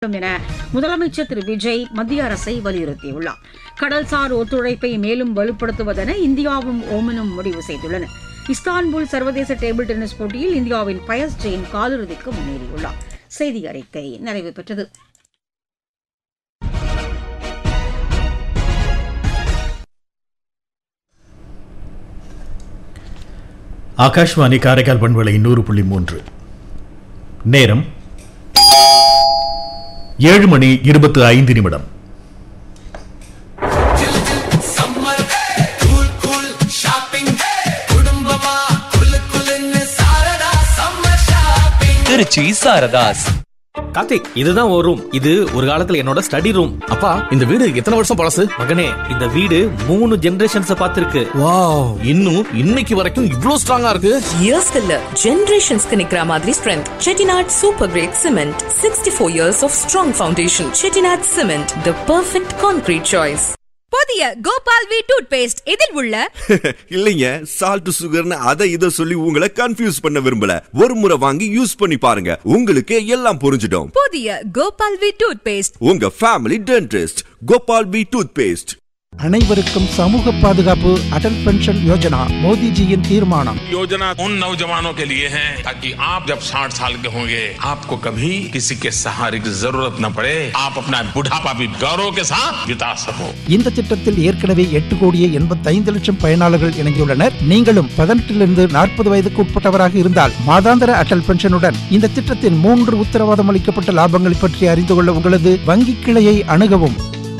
என முதலமைச்சர் திரு விஜய் மத்திய அரசை வலியுறுத்தியுள்ளார். கடல்சார் ஒத்துழைப்பை மேலும் வலுப்படுத்துவதென இந்தியாவும் ஓமனும் முடிவு செய்துள்ளன. இஸ்தான்புல் சர்வதேச டேபிள் டென்னிஸ் போட்டியில் இந்தியாவின் பயஸ் ஜெயின் காலிறுதிக்கு முன்னேறியுள்ளார். செய்தி அறிக்கை நிறைவு பெற்றது. ஆகாஷ்வாணி காரைக்கால் பண்பலை 100.3. நேரம் 7:25. திருச்சி சாரதாஸ். கார்த்திக், இதுதான் ஒரு ரூம். இது ஒரு காலத்துல என்னோட ஸ்டடி ரூம். அப்பா, இந்த வீடு எத்தனை வருஷம் பழசு? மகனே, இந்த வீடு 3 ஜெனரேஷன்ஸ் பார்த்திருக்கு. வாவ், இன்னும் இன்னைக்கு வரைக்கும் இவ்ளோ ஸ்ட்ராங்கா இருக்கு. இயர்ஸ் இல்ல, ஜெனரேஷன்ஸ்க்கு நிக்கிற மாதிரி strength. Chettinad super great cement, 64 years of strong foundation. Chettinad cement, the perfect concrete choice. புதிய கோபால் வி டூத் பேஸ்ட் இதில் உள்ள இல்லைங்க, சால்ட் சுகர்னு அதை இதை சொல்லி உங்களை கன்ஃபியூஸ் பண்ண விரும்பல. ஒரு முறை வாங்கி யூஸ் பண்ணி பாருங்க, உங்களுக்கு எல்லாம் புரிஞ்சிடும். புதிய கோபால் வி டூத் பேஸ்ட், உங்க family dentist. Gopal we tooth paste. அனைவருக்கும் சமூக பாதுகாப்பு அடல் பென்ஷன் யோஜனா மோடிஜியின் தீர்மானம். योजना उन नौजवानों के लिए है ताकि आप जब 60 साल के होंगे आपको कभी किसी के सहारे की जरूरत न पड़े, आप अपना बुढ़ापा भी गौरव के साथ बिता सको. இந்த திட்டத்தில் ஏற்கனவே 8,85,00,000 பயனாளர்கள் இணைந்துள்ளனர். நீங்களும் 18 40 வயதுக்கு உட்பட்டவராக இருந்தால் மாதாந்திர அடல் பென்ஷனுடன் இந்த திட்டத்தின் 3 உத்தரவாதம் அளிக்கப்பட்ட லாபங்களை பற்றி அறிந்து கொள்ள உங்களது வங்கி கிளையை அணுகவும்.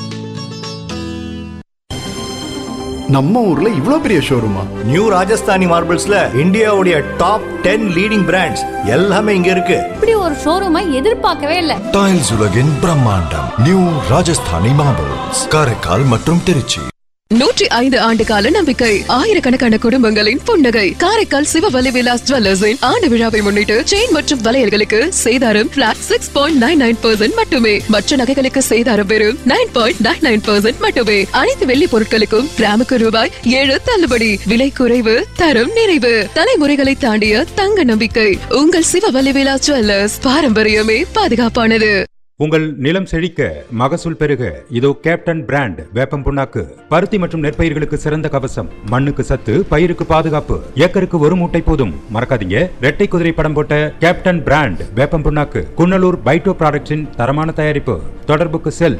நம்ம ஊர்ல இவ்ளோ பெரிய ஷோரூமா? நியூ ராஜஸ்தானி மார்பிள்ஸ்ல இந்தியாவுடைய டாப் 10 லீடிங் பிராண்ட்ஸ் எல்லாமே இங்க இருக்கு. இப்படி ஒரு ஷோரூமை எதிர்பார்க்கவே இல்ல. டைல்ஸ் உலகின் பிரம்மாண்டம் நியூ ராஜஸ்தானி மார்பிள்ஸ், காரைக்கால் மற்றும் திருச்சி. 105 ஆண்டு கால நம்பிக்கை, ஆயிரக்கணக்கான குடும்பங்களின் புன்னகை. காரைக்கால் சிவவலி விலாஸ் ஜுவல்லர்ஸின் ஆண்டு விழாவை முன்னிட்டு செயின் மற்றும் வளையல்களுக்கு சேதாரம் பிளாட் 6.99% மட்டுமே. மற்ற நகைகளுக்கு சேதாரம் வெறும் 9.99% மட்டுமே. அனைத்து வெள்ளி பொருட்களுக்கும் கிராமுக்கு ரூபாய் 7 தள்ளுபடி. விலை குறைவு, தரம் நிறைவு. தலைமுறைகளை தாண்டிய தங்க நம்பிக்கை. உங்கள் சிவவலி விலாஸ் ஜுவல்லர்ஸ், பாரம்பரியமே பாதுகாப்பானது. உங்கள் நிலம் செழிக்க, மகசூல் பெருக, இதோ கேப்டன் பிராண்ட் வேப்பம் புண்ணாக்கு. பருத்தி மற்றும் நெற்பயிர்களுக்கு சிறந்த கவசம். மண்ணுக்கு சத்து, பயிருக்கு பாதுகாப்பு. ஏக்கருக்கு 1 மூட்டை போதும். மறக்காதீங்க, ரெட்டை குதிரை படம் போட்ட கேப்டன் பிராண்ட் வேப்பம் புண்ணாக்கு. குன்னலூர் பைட்டோ ப்ராடக்ட்ஸின் தரமான தயாரிப்பு. தொடர்புக்கு செல்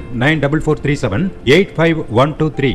9447851123.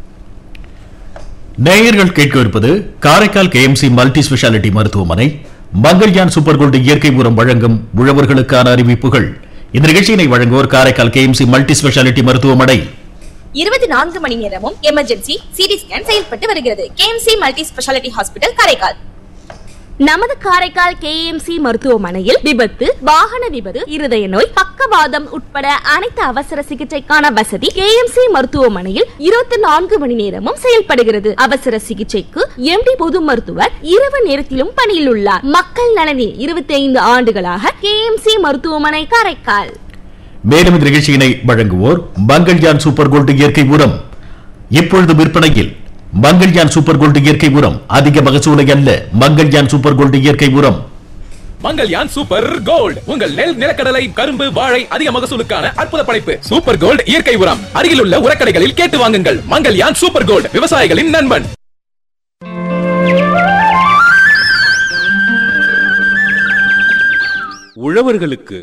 நேயர்கள் கேட்கவிருப்பது காரைக்கால் KMC மல்டி ஸ்பெஷாலிட்டி மருத்துவமனை மங்கள்யான் சூப்பர் கோல்டு இயற்கை உரம் வழங்கும் உழவர்களுக்கான அறிவிப்புகள். இந்த நிகழ்ச்சியினை வழங்குவோர் காரைக்கால் KMC மல்டி ஸ்பெஷாலிட்டி மருத்துவமனை. 24 மணி நேரமும் எமர்ஜென்சி சிடி ஸ்கேன் செயல்பட்டு வருகிறது. KMC multi speciality hospital Karaikal. நமது காரைக்கால் KMC மருத்துவமனையில் விபத்து, வாகன விபத்து, இருதய நோய், பக்கவாதம் உட்பட அனைத்து அவசர சிகிச்சைக்கான வசதி KMC மருத்துவமனையில் 24 மணி நேரமும் செயல்படுகிறது. அவசர சிகிச்சைக்கு MD பொது மருத்துவர் இரவு நேரத்திலும் பணியில் உள்ளார். மக்கள் நலனில் 25 ஆண்டுகளாக KMC மருத்துவமனை காரைக்கால். மேலும் இந்த நிகழ்ச்சியினை வழங்குவோர் மங்கள்யான் சூப்பர் கோல்டு இயற்கை உரம். இப்பொழுது விற்பனையில் மங்கள்யான் சூப்பர் கோல்டு இயற்கை உரம். அதிக மகசூலை அல்ல, மங்கள்யான் சூப்பர் கோல்டு இயற்கை உரம். மங்கள்யான் சூப்பர் கோல்ட், உங்கள் நெல், நிலக்கடலை, கரும்பு, வாழை அதிக மகசூலுக்கான அற்புத படைப்பு. சூப்பர் கோல்ட் இயற்கை உரம் அருகில் உள்ள உரக்கடைகளில் கேட்டு வாங்குங்கள். மங்கள்யான் சூப்பர் கோல்ட், விவசாயிகளின் நண்பன். உழவர்களுக்கு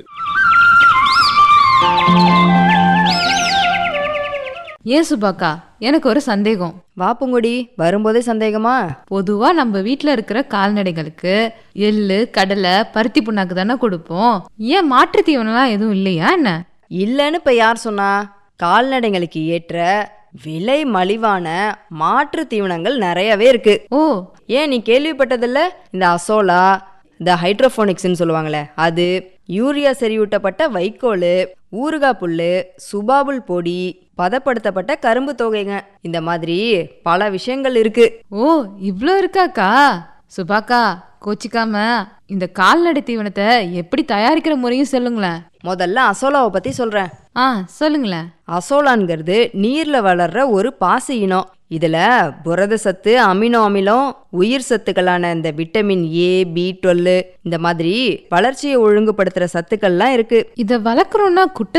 ஏன் சுபாக்கா, எனக்கு ஒரு சந்தேகம். வாப்புங்குடி, வரும்போதே சந்தேகமா? பொதுவா நம்ம வீட்டுல இருக்கிற கால்நடைகளுக்கு எள்ளு, கடலை, பருத்தி புண்ணாக்கு தானே கொடுப்போம். ஏன் மாற்று தீவனம்லாம் எதுவும் இல்லையா என்ன? இல்லன்னு இப்ப யார் சொன்னா? கால்நடைகளுக்கு ஏற்ற விலை மலிவான மாற்று தீவனங்கள் நிறையவே இருக்கு. ஓ, ஏன் நீ கேள்விப்பட்டதில்ல? இந்த அசோலா, இந்த ஹைட்ரோபோனிக்ஸ்ன்னு சொல்லுவாங்களே அது, யூரியா செறிவூட்டப்பட்ட வைக்கோல், ஊறுகாய் புல்லு, சுபாபுல் பொடி, பதப்படுத்தப்பட்ட கரும்பு தொகைங்க, இந்த மாதிரி பல விஷயங்கள் இருக்கு. ஓ, இவ்ளோ இருக்காக்கா? சுபாக்கா, கோச்சிக்காம இந்த கால்நடை தீவனத்தை எப்படி தயாரிக்கிற முறையும் சொல்லுங்களேன். முதல்ல அசோலாவை பத்தி சொல்றேன். சொல்லுங்களேன். அசோலான்கிறது நீர்ல வளர்ற ஒரு பாசி இனம். இதுல புரத சத்து, அமினோ அமிலம், உயிர் சத்துக்களான இந்த விட்டமின் A, B12 இந்த மாதிரி வளர்ச்சியை ஒழுங்குபடுத்துற சத்துக்கள்லாம் இருக்கு. இத வளர்க்கறோம்னா குட்ட